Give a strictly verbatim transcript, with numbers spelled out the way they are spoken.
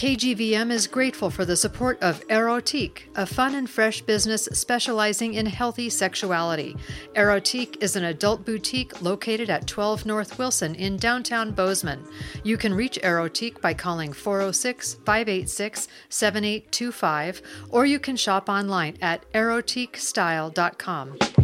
K G V M is grateful for the support of Erotique, a fun and fresh business specializing in healthy sexuality. Erotique is an adult boutique located at twelve North Wilson in downtown Bozeman. You can reach Erotique by calling four oh six, five eight six, seven eight two five, or you can shop online at erotique style dot com.